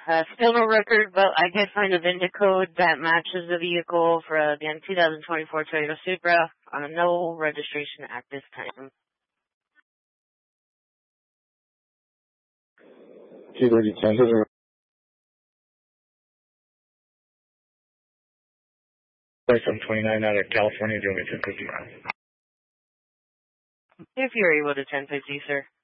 Still no record, but I did find a VIN code that matches the vehicle for, again, 2024 Toyota Supra. No registration at this time. 23010 to from 29 out of California, doing 1050 miles. If you're able to 1050, sir.